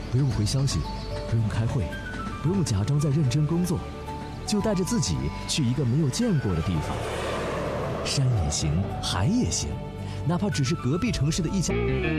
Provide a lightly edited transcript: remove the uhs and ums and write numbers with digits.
不用回消息，不用开会，不用假装在认真工作，就带着自己去一个没有见过的地方。山也行，海也行，哪怕只是隔壁城市的一家。